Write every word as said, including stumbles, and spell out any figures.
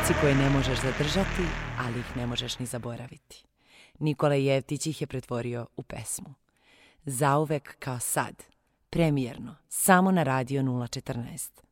trenuci koje ne možeš zadržati, ali ih ne možeš ni zaboraviti. Nikola Jevtić ih je pretvorio u pesmu. Zauvek kao sad, premijerno, samo na Radio nula četrnaest.